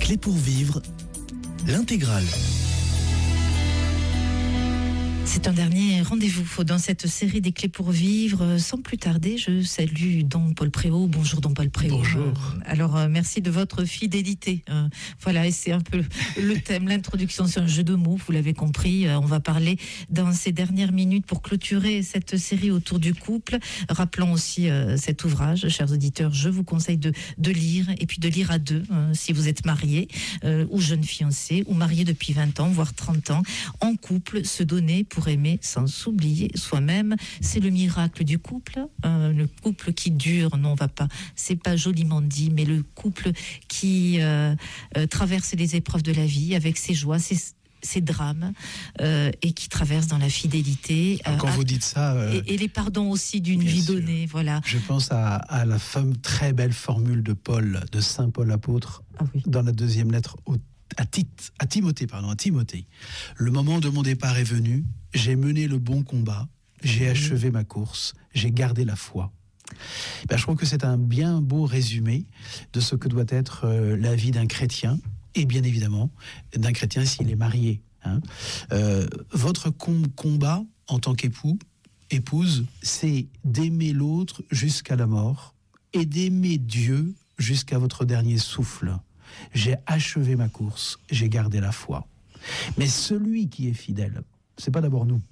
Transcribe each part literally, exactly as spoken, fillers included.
Clés pour vivre, l'intégrale. C'est un dernier rendez-vous dans cette série des Clés pour vivre. Sans plus tarder, je salue Don Paul Préau. Bonjour Don Paul Préau. Bonjour. Alors, euh, merci de votre fidélité. Euh, voilà, et c'est un peu le thème, l'introduction, c'est un jeu de mots, vous l'avez compris. Euh, on va parler dans ces dernières minutes pour clôturer cette série autour du couple. Rappelons aussi euh, cet ouvrage, chers auditeurs, je vous conseille de, de lire, et puis de lire à deux, euh, si vous êtes mariés, euh, ou jeunes fiancés, ou mariés depuis vingt ans, voire trente ans, en couple, se donner pour aimer sans s'oublier soi-même. C'est le miracle du couple, euh, le couple qui dure. Non, on va pas, c'est pas joliment dit, mais le couple qui euh, euh, traverse les épreuves de la vie avec ses joies, ses, ses drames, euh, et qui traverse dans la fidélité. Alors, quand euh, vous dites ça, euh, et, et les pardons aussi d'une vie sûr. donnée, voilà. Je pense à, à la femme, très belle formule de Paul, de Saint Paul apôtre, Ah oui. dans la deuxième lettre au À, Tite, à Timothée, pardon, à Timothée. Le moment de mon départ est venu, j'ai mené le bon combat, j'ai achevé ma course, j'ai gardé la foi. Ben, je trouve que c'est un bien beau résumé de ce que doit être euh, la vie d'un chrétien, et bien évidemment d'un chrétien s'il est marié. Hein. Euh, votre com- combat en tant qu'époux, épouse, c'est d'aimer l'autre jusqu'à la mort et d'aimer Dieu jusqu'à votre dernier souffle. J'ai achevé ma course, j'ai gardé la foi. Mais celui qui est fidèle, c'est pas d'abord nous,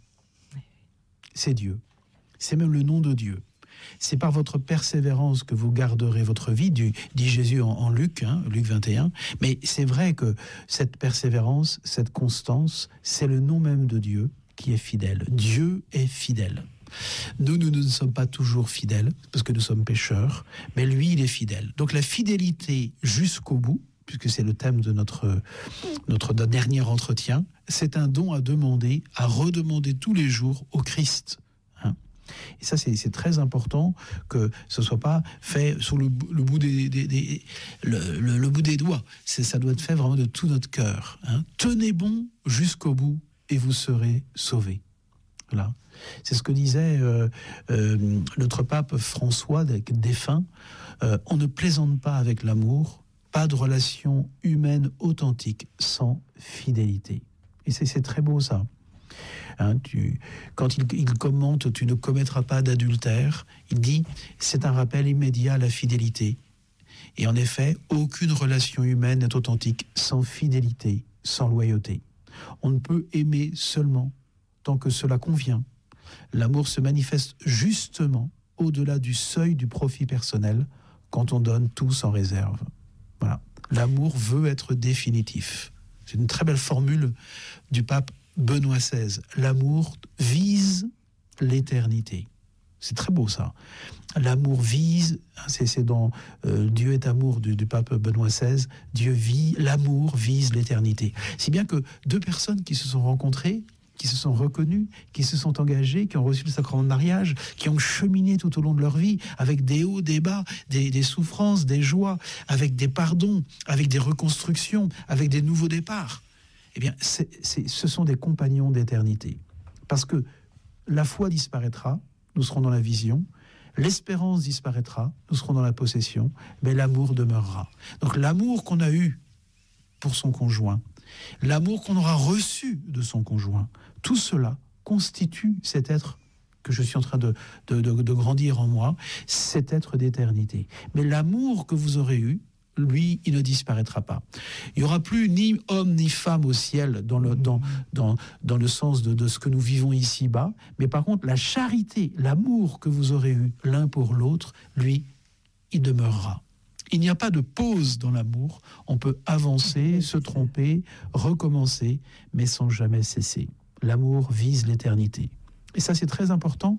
c'est Dieu. C'est même le nom de Dieu. C'est par votre persévérance que vous garderez votre vie, dit Jésus en, en Luc, hein, Luc vingt et un. Mais c'est vrai que cette persévérance, cette constance, c'est le nom même de Dieu qui est fidèle. Dieu est fidèle. Nous, nous ne sommes pas toujours fidèles, parce que nous sommes pécheurs, mais lui, il est fidèle. Donc la fidélité jusqu'au bout, puisque c'est le thème de notre, notre dernier entretien, c'est un don à demander, à redemander tous les jours au Christ. Hein. Et ça, c'est, c'est très important que ce ne soit pas fait sur le, le, bout, des, des, des, le, le, le bout des doigts. C'est, ça doit être fait vraiment de tout notre cœur. Hein. Tenez bon jusqu'au bout et vous serez sauvés. Voilà. C'est ce que disait euh, euh, notre pape François, défunt. Euh, on ne plaisante pas avec l'amour. Pas de relation humaine authentique sans fidélité. Et c'est, c'est très beau ça. Hein, tu, quand il, il commente « Tu ne commettras pas d'adultère », il dit « C'est un rappel immédiat à la fidélité ». Et en effet, aucune relation humaine n'est authentique sans fidélité, sans loyauté. On ne peut aimer seulement tant que cela convient. L'amour se manifeste justement au-delà du seuil du profit personnel quand on donne tout sans réserve. Voilà. L'amour veut être définitif. C'est une très belle formule du pape Benoît seize. L'amour vise l'éternité. C'est très beau ça. L'amour vise, c'est, c'est dans euh, Dieu est amour du, du pape Benoît seize, Dieu vit, l'amour vise l'éternité. Si bien que deux personnes qui se sont rencontrées, qui se sont reconnus, qui se sont engagés, qui ont reçu le sacrement de mariage, qui ont cheminé tout au long de leur vie, avec des hauts, des bas, des, des souffrances, des joies, avec des pardons, avec des reconstructions, avec des nouveaux départs. Eh bien, c'est, c'est, ce sont des compagnons d'éternité. Parce que la foi disparaîtra, nous serons dans la vision, l'espérance disparaîtra, nous serons dans la possession, mais l'amour demeurera. Donc l'amour qu'on a eu pour son conjoint, l'amour qu'on aura reçu de son conjoint, tout cela constitue cet être que je suis en train de, de, de, de grandir en moi, cet être d'éternité. Mais l'amour que vous aurez eu, lui, il ne disparaîtra pas. Il n'y aura plus ni homme ni femme au ciel dans le, dans, dans, dans le sens de, de ce que nous vivons ici-bas, mais par contre, la charité, l'amour que vous aurez eu l'un pour l'autre, lui, il demeurera. Il n'y a pas de pause dans l'amour. On peut avancer, se tromper, recommencer, mais sans jamais cesser. L'amour vise l'éternité. Et ça, c'est très important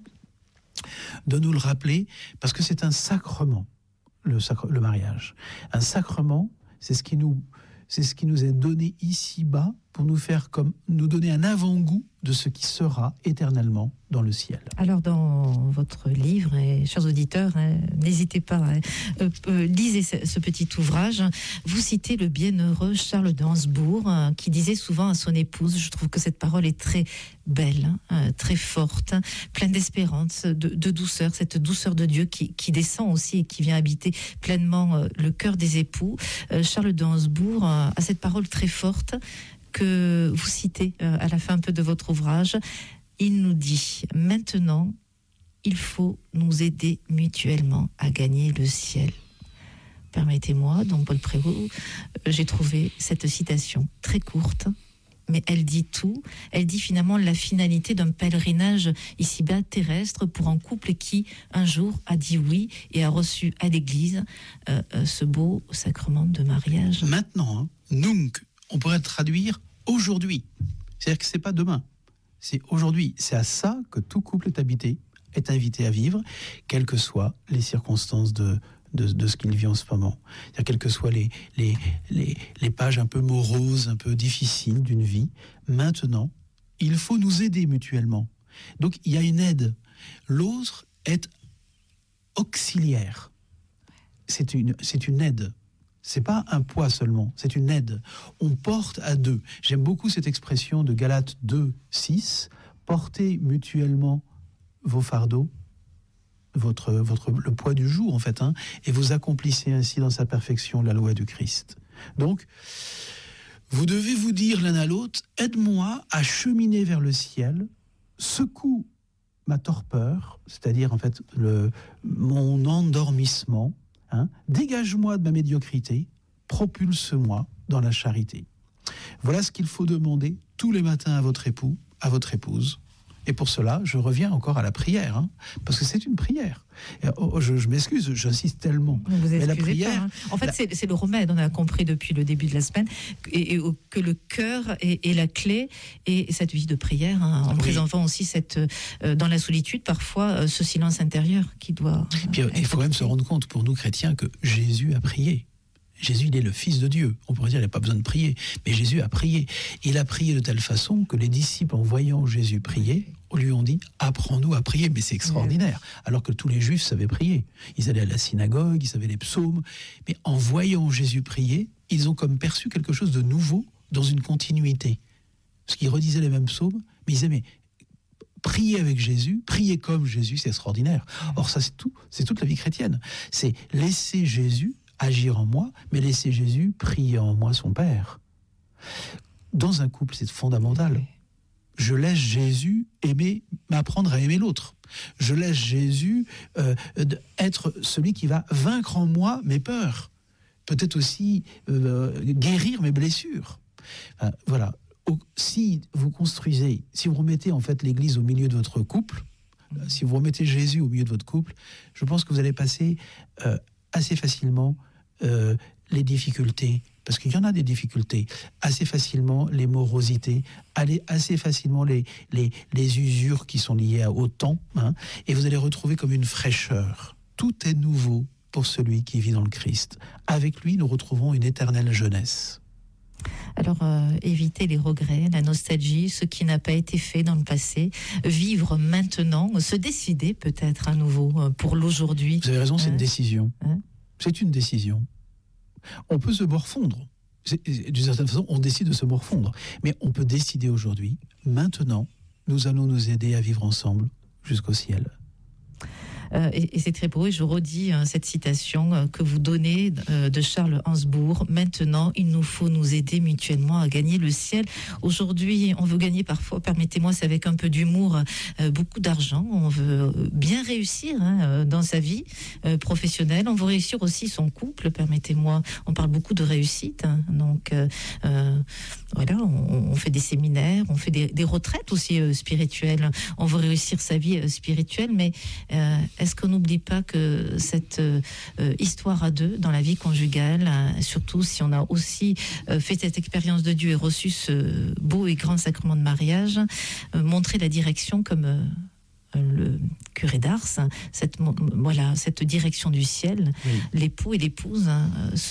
de nous le rappeler, parce que c'est un sacrement, le, sacre, le mariage. Un sacrement, c'est ce qui nous, c'est ce qui nous est donné ici-bas pour nous faire comme nous donner un avant-goût de ce qui sera éternellement dans le ciel. Alors dans votre livre, et chers auditeurs, hein, n'hésitez pas, hein, euh, euh, lisez ce, ce petit ouvrage. Vous citez le bienheureux Charles de Hansbourg, hein, qui disait souvent à son épouse, je trouve que cette parole est très belle, hein, très forte, hein, pleine d'espérance, de, de douceur, cette douceur de Dieu qui, qui descend aussi et qui vient habiter pleinement euh, le cœur des époux. Euh, Charles de Hansbourg euh, a cette parole très forte que vous citez euh, à la fin un peu de votre ouvrage. Il nous dit, maintenant, il faut nous aider mutuellement à gagner le ciel. Permettez-moi, donc Paul Prévost, euh, j'ai trouvé cette citation très courte, mais elle dit tout. Elle dit finalement la finalité d'un pèlerinage ici-bas terrestre pour un couple qui, un jour, a dit oui et a reçu à l'église euh, euh, ce beau sacrement de mariage. Maintenant, hein, nunc, on pourrait traduire aujourd'hui. C'est-à-dire que c'est pas demain, c'est aujourd'hui. C'est à ça que tout couple est habité, est invité à vivre, quelles que soient les circonstances de, de, de ce qu'il vit en ce moment. C'est-à-dire quelles que soient les, les, les, les pages un peu moroses, un peu difficiles d'une vie. Maintenant, il faut nous aider mutuellement. Donc il y a une aide. L'autre est auxiliaire. C'est une, c'est une aide. C'est pas un poids seulement, c'est une aide. On porte à deux. J'aime beaucoup cette expression de Galates deux, six. Portez mutuellement vos fardeaux, votre, votre, le poids du jour en fait, hein, et vous accomplissez ainsi dans sa perfection la loi du Christ. Donc, vous devez vous dire l'un à l'autre, aide-moi à cheminer vers le ciel, secoue ma torpeur, c'est-à-dire en fait le, mon endormissement, hein, dégage-moi de ma médiocrité, propulse-moi dans la charité. Voilà ce qu'il faut demander tous les matins à votre époux, à votre épouse. Et pour cela, je reviens encore à la prière, hein, parce que c'est une prière. Et, oh, je, je m'excuse, j'insiste tellement. Vous mais la pas, prière, hein. En fait, la... c'est, c'est le remède. On a compris depuis le début de la semaine et, et, que le cœur est, est la clé et cette vie de prière, hein, en oui. présentant aussi cette, euh, dans la solitude, parfois, euh, ce silence intérieur qui doit. Puis, euh, il faut même se rendre compte pour nous chrétiens que Jésus a prié. Jésus, il est le Fils de Dieu. On pourrait dire qu'il n'a pas besoin de prier. Mais Jésus a prié. Il a prié de telle façon que les disciples, en voyant Jésus prier, lui ont dit « Apprends-nous à prier ». Mais c'est extraordinaire. Alors que tous les Juifs savaient prier. Ils allaient à la synagogue, ils savaient les psaumes. Mais en voyant Jésus prier, ils ont comme perçu quelque chose de nouveau dans une continuité. Parce qu'ils redisaient les mêmes psaumes, mais ils disaient « Mais prier avec Jésus, prier comme Jésus, c'est extraordinaire ». Or ça, c'est tout. C'est toute la vie chrétienne. C'est laisser Jésus agir en moi, mais laisser Jésus prier en moi son Père. Dans un couple, c'est fondamental. Je laisse Jésus aimer, m'apprendre à aimer l'autre. Je laisse Jésus euh, être celui qui va vaincre en moi mes peurs. Peut-être aussi euh, guérir mes blessures. Euh, voilà. Si vous construisez, si vous remettez en fait l'Église au milieu de votre couple, euh, si vous remettez Jésus au milieu de votre couple, je pense que vous allez passer euh, assez facilement euh, les difficultés, parce qu'il y en a des difficultés, assez facilement les morosités, assez facilement les, les, les usures qui sont liées au temps, hein, et vous allez retrouver comme une fraîcheur. Tout est nouveau pour celui qui vit dans le Christ. Avec lui, nous retrouvons une éternelle jeunesse. Alors, euh, éviter les regrets, la nostalgie, ce qui n'a pas été fait dans le passé, vivre maintenant, se décider peut-être à nouveau pour l'aujourd'hui. Vous avez raison, c'est hein? une décision. Hein? C'est une décision. On peut se morfondre. D'une certaine façon, on décide de se morfondre. Mais on peut décider aujourd'hui, maintenant, nous allons nous aider à vivre ensemble jusqu'au ciel. Euh, et, et c'est très beau, et je redis hein, cette citation euh, que vous donnez euh, de Charles Hansbourg. Maintenant, il nous faut nous aider mutuellement à gagner le ciel. Aujourd'hui, on veut gagner parfois, permettez-moi, c'est avec un peu d'humour, euh, beaucoup d'argent. On veut bien réussir hein, dans sa vie euh, professionnelle. On veut réussir aussi son couple, permettez-moi. On parle beaucoup de réussite. Hein, donc, euh, euh, voilà, on, on fait des séminaires, on fait des, des retraites aussi euh, spirituelles. On veut réussir sa vie euh, spirituelle, mais euh, est-ce qu'on n'oublie pas que cette euh, histoire à deux dans la vie conjugale, euh, surtout si on a aussi euh, fait cette expérience de Dieu et reçu ce beau et grand sacrement de mariage, euh, montrer la direction comme euh, le curé d'Ars, cette, voilà, cette direction du ciel, oui. L'époux et l'épouse, hein, ceux qui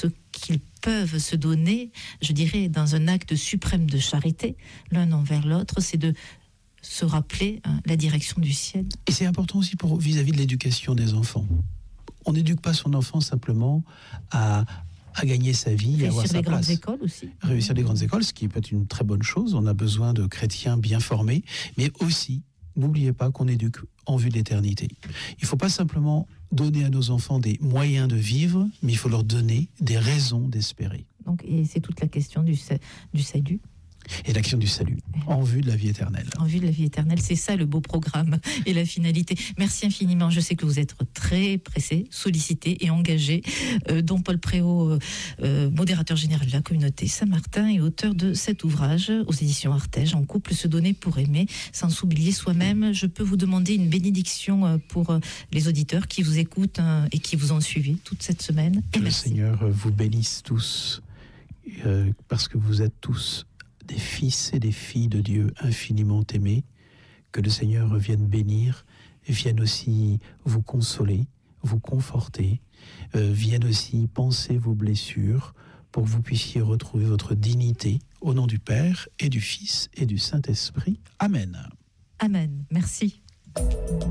qu'ils peuvent se donner, je dirais, dans un acte suprême de charité, l'un envers l'autre, c'est de se rappeler hein, la direction du ciel. Et c'est important aussi pour vis-à-vis de l'éducation des enfants. On n'éduque pas son enfant simplement à, à gagner sa vie, Réussir à avoir sa les place. grandes écoles aussi. Réussir les grandes écoles, ce qui peut être une très bonne chose. On a besoin de chrétiens bien formés, mais aussi, n'oubliez pas qu'on éduque en vue de l'éternité. Il ne faut pas simplement donner à nos enfants des moyens de vivre, mais il faut leur donner des raisons d'espérer. Donc, et c'est toute la question du, du salut. Et l'action du salut, en vue de la vie éternelle. En vue de la vie éternelle, c'est ça le beau programme et la finalité. Merci infiniment. Je sais que vous êtes très pressé, sollicité et engagé. Euh, dont Paul Préau, euh, euh, modérateur général de la communauté Saint-Martin et auteur de cet ouvrage aux éditions Artege, En couple, se donner pour aimer, sans s'oublier soi-même. Je peux vous demander une bénédiction pour les auditeurs qui vous écoutent hein, et qui vous ont suivi toute cette semaine. Que Et le merci. Seigneur vous bénisse tous, euh, parce que vous êtes tous des fils et des filles de Dieu infiniment aimés. Que le Seigneur vienne bénir, vienne aussi vous consoler, vous conforter, euh, vienne aussi panser vos blessures pour que vous puissiez retrouver votre dignité au nom du Père et du Fils et du Saint-Esprit. Amen. Amen. Merci.